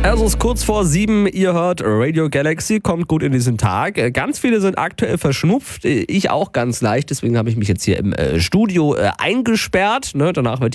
Es ist kurz vor 7, ihr hört Radio Galaxy, kommt gut in diesen Tag. Ganz viele sind aktuell verschnupft, ich auch ganz leicht, deswegen habe ich mich jetzt hier im Studio eingesperrt. Danach wird